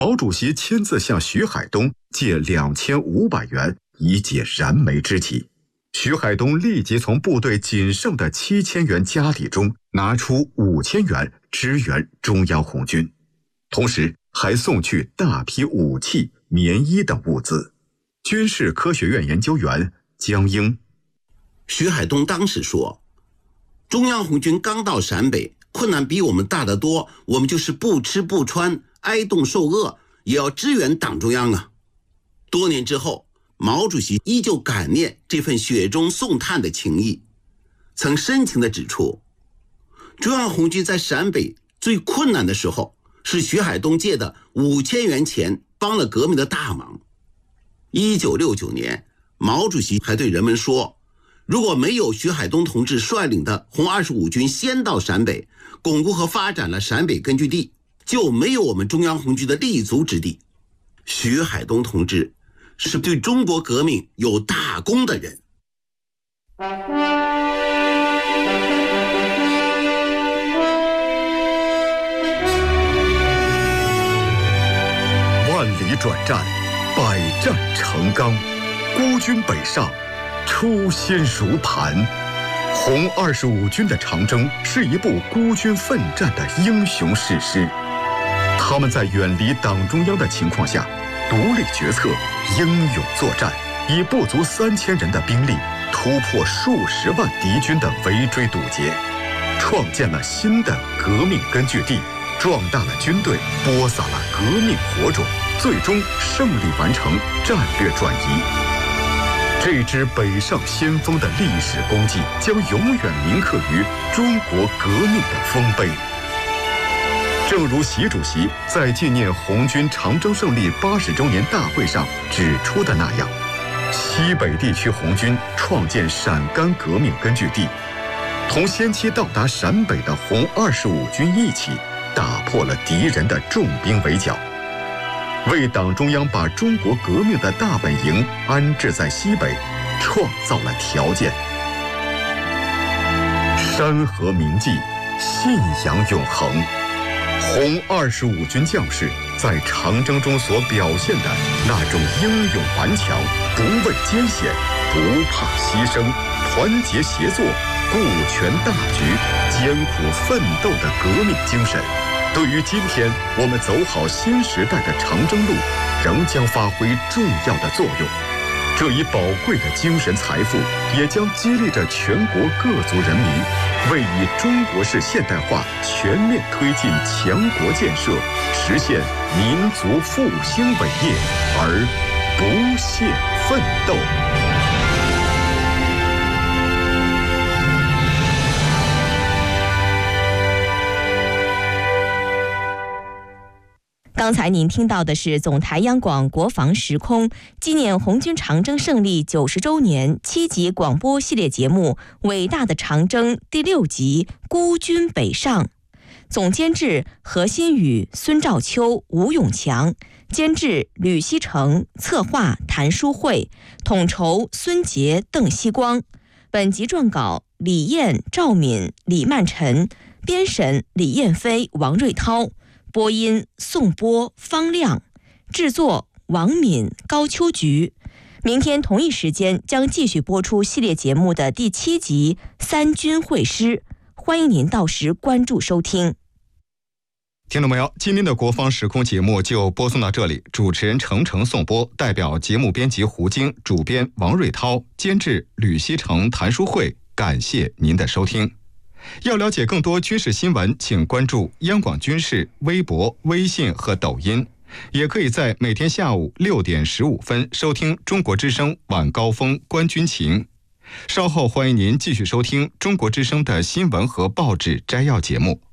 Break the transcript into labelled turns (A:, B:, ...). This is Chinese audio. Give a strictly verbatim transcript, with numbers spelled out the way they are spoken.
A: 毛主席亲自向徐海东借两千五百元以解燃眉之急。徐海东立即从部队仅剩的七千元家底中拿出五千元支援中央红军，同时还送去大批武器、棉衣等物资。军事科学院研究员江英：
B: 徐海东当时说，中央红军刚到陕北，困难比我们大得多，我们就是不吃不穿，挨冻受饿，也要支援党中央啊。多年之后，毛主席依旧感念这份雪中送炭的情谊，曾深情地指出，中央红军在陕北最困难的时候，是徐海东借的五千元钱帮了革命的大忙。一九六九年，毛主席还对人们说，如果没有徐海东同志率领的红二十五军先到陕北，巩固和发展了陕北根据地，就没有我们中央红军的立足之地。徐海东同志是对中国革命有大功的人。
A: 万里转战，百战成钢，孤军北上，初心如磐。红二十五军的长征是一部孤军奋战的英雄史诗。他们在远离党中央的情况下，独立决策，英勇作战，以不足三千人的兵力突破数十万敌军的围追堵截，创建了新的革命根据地，壮大了军队，播撒了革命火种，最终胜利完成战略转移。这支北上先锋的历史功绩将永远铭刻于中国革命的丰碑。正如习主席在纪念红军长征胜利八十周年大会上指出的那样，西北地区红军创建陕甘革命根据地，同先期到达陕北的红二十五军一起，打破了敌人的重兵围剿，为党中央把中国革命的大本营安置在西北创造了条件。山河铭记，信仰永恒。红二十五军将士在长征中所表现的那种英勇顽强、不畏艰险、不怕牺牲、团结协作、顾全大局、艰苦奋斗的革命精神，对于今天我们走好新时代的长征路，仍将发挥重要的作用。这一宝贵的精神财富，也将激励着全国各族人民，为以中国式现代化全面推进强国建设，实现民族复兴伟业而不懈奋斗。
C: 刚才您听到的是总台央广国防时空纪念红军长征胜利九十周年七集广播系列节目《伟大的长征》第六集《孤军北上》，总监制何新宇、孙兆秋、吴永强，监制吕锡成，策划谭书慧，统筹孙杰、邓希光。本集撰稿李燕、赵敏、李曼晨，编审李燕飞、王瑞涛，播音宋波、方亮，制作王敏、高秋菊。明天同一时间将继续播出系列节目的第七集《三军会师》，欢迎您到时关注收听。
D: 听众朋友，今天的国防时空节目就播送到这里，主持人程程颂播，代表节目编辑胡晶，主编王瑞涛，监制吕锡成、谭书慧，感谢您的收听。要了解更多军事新闻，请关注央广军事微博、微信和抖音，也可以在每天下午六点十五分收听中国之声晚高峰观军情。稍后欢迎您继续收听中国之声的新闻和报纸摘要节目。